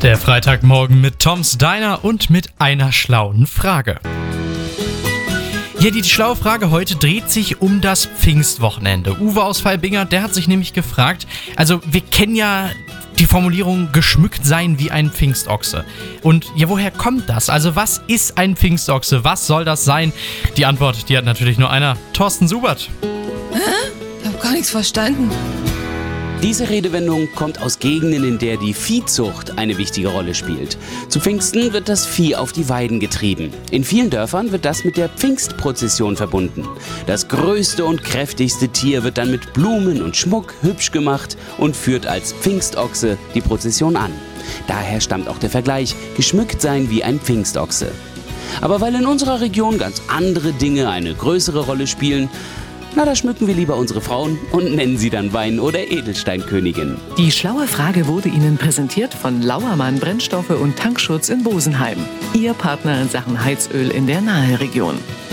Der Freitagmorgen mit Toms Diner und mit einer schlauen Frage. Ja, die schlaue Frage heute dreht sich um das Pfingstwochenende. Uwe aus Vailbinga, der hat sich nämlich gefragt, also wir kennen ja die Formulierung geschmückt sein wie ein Pfingstochse. Und ja, woher kommt das? Also was ist ein Pfingstochse? Was soll das sein? Die Antwort, die hat natürlich nur einer, Thorsten Subert. Ich hab gar nichts verstanden. Diese Redewendung kommt aus Gegenden, in der die Viehzucht eine wichtige Rolle spielt. Zu Pfingsten wird das Vieh auf die Weiden getrieben. In vielen Dörfern wird das mit der Pfingstprozession verbunden. Das größte und kräftigste Tier wird dann mit Blumen und Schmuck hübsch gemacht und führt als Pfingstochse die Prozession an. Daher stammt auch der Vergleich, geschmückt sein wie ein Pfingstochse. Aber weil in unserer Region ganz andere Dinge eine größere Rolle spielen, da schmücken wir lieber unsere Frauen und nennen sie dann Wein- oder Edelsteinkönigin. Die schlaue Frage wurde Ihnen präsentiert von Lauermann Brennstoffe und Tankschutz in Bosenheim. Ihr Partner in Sachen Heizöl in der Naheregion.